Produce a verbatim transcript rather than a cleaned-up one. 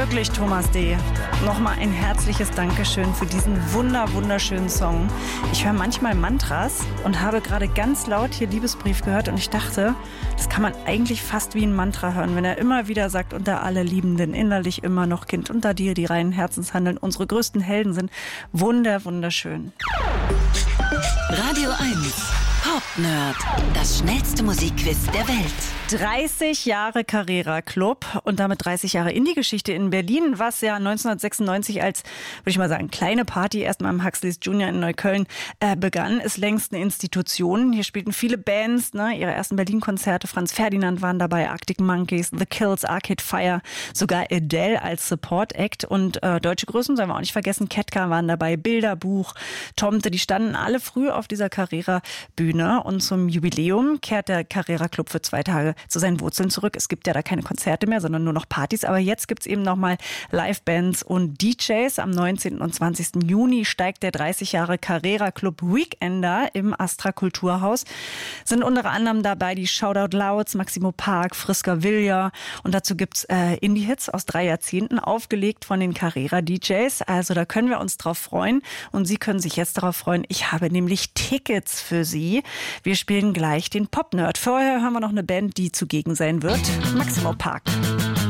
Wirklich, Thomas D. Nochmal ein herzliches Dankeschön für diesen wunder, wunderschönen Song. Ich höre manchmal Mantras und habe gerade ganz laut hier Liebesbrief gehört und ich dachte, das kann man eigentlich fast wie ein Mantra hören, wenn er immer wieder sagt, unter alle Liebenden, innerlich immer noch Kind, unter dir die reinen Herzenshandeln, unsere größten Helden sind. Wunder, wunderschön. Radio eins Pop Nerd, das schnellste Musikquiz der Welt. dreißig Jahre Carrera Club und damit dreißig Jahre Indie-Geschichte in Berlin, was ja neunzehnhundertsechsundneunzig als, würde ich mal sagen, kleine Party erstmal im Huxleys Junior in Neukölln äh, begann, ist längst eine Institution. Hier spielten viele Bands, ne, ihre ersten Berlin-Konzerte. Franz Ferdinand waren dabei, Arctic Monkeys, The Kills, Arcade Fire, sogar Adele als Support-Act und äh, deutsche Größen, sollen wir auch nicht vergessen, Ketka waren dabei, Bilderbuch, Tomte, die standen alle früh auf dieser Carrera-Bühne und zum Jubiläum kehrt der Carrera Club für zwei Tage zu seinen Wurzeln zurück. Es gibt ja da keine Konzerte mehr, sondern nur noch Partys. Aber jetzt gibt's eben nochmal Livebands und D Js. Am neunzehnten und zwanzigsten Juni steigt der dreißig Jahre Carrera Club Weekender im Astra Kulturhaus. Sind unter anderem dabei die Shoutout Louds, Maximo Park, Frisker Villa. Und dazu gibt's äh, Indie-Hits aus drei Jahrzehnten, aufgelegt von den Carrera D Js. Also da können wir uns drauf freuen. Und Sie können sich jetzt darauf freuen. Ich habe nämlich Tickets für Sie. Wir spielen gleich den Pop-Nerd. Vorher hören wir noch eine Band, die zugegen sein wird. Maximo Park.